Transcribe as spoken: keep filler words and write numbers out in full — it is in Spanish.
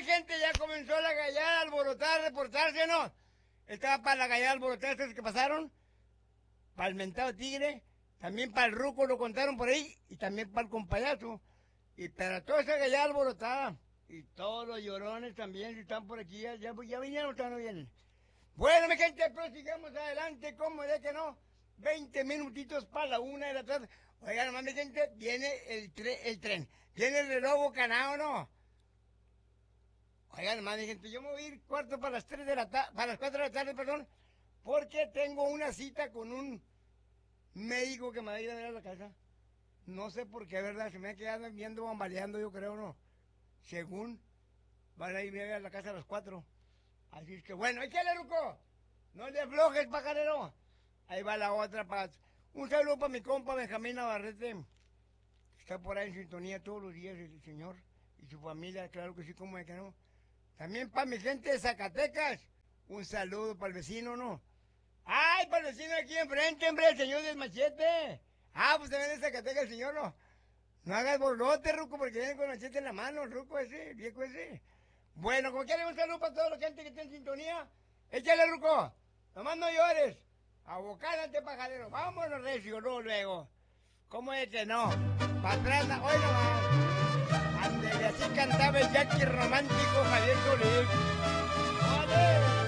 gente, ya comenzó la gallada a alborotar, a reportarse, ¿no? Estaba para la gallada alborotar, ¿estos que pasaron? Para el mentado tigre, también para el ruco lo contaron por ahí, y también para el compayazo. Y para toda esa gallada alborotada. Y todos los llorones también, si están por aquí, ya, ya, ya vinieron o todavía no vienen. Bueno, mi gente, prosigamos adelante, ¿cómo de que no? veinte minutitos para la una de la tarde. Oiga, nomás, mi gente, viene el, tre el tren. Viene el reloj bocanao, ¿no? Oiga, nomás, mi gente, yo me voy a ir cuarto para las tres de la tarde, para las cuatro de la tarde, perdón, porque tengo una cita con un médico que me va a ir a ver a la casa. No sé por qué, ¿verdad? Se me ha quedado viendo bambaleando, yo creo, ¿no? Según van a ir a la casa a las cuatro. Así es que, bueno, échale, Ruco. No le aflojes, pajarero. Ahí va la otra paz. Un saludo para mi compa Benjamín Navarrete. Está por ahí en sintonía todos los días el señor. Y su familia, claro que sí, como es que no. También para mi gente de Zacatecas. Un saludo para el vecino, ¿no? ¡Ay, para el vecino aquí enfrente, hombre! El señor del machete. Ah, pues también de Zacatecas el señor, ¿no? No hagas borlote, Ruco, porque viene con machete en la mano, el Ruco ese, el viejo ese. Bueno, como quieren, un saludo para toda la gente que está en sintonía. Échale, Ruco. Nomás no llores. Abocánate, pajarero. Vámonos, recio, no, luego. ¿Cómo es que no? Para atrás, hoy nomás. Ándale, así cantaba el Jackie romántico Javier Solís. ¡Vale!